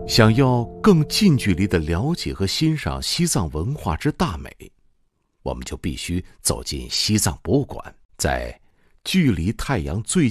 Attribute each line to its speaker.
Speaker 1: 想要更近距离地了解和欣赏西藏文化之大美，我们就必须走进西藏博物馆。在距离太阳最